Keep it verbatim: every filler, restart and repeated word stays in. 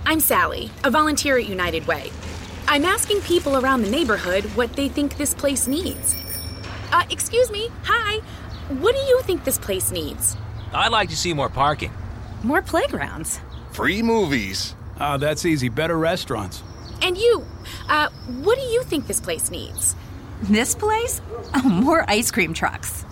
I'm Sally, a volunteer at United Way. I'm asking people around the neighborhood what they think this place needs. Uh, excuse me, hi. What do you think this place needs? I'd like to see more parking. More playgrounds. Free movies. Oh, that's easy. Better restaurants. And you, uh, what do you think this place needs? This place? Oh, more ice cream trucks.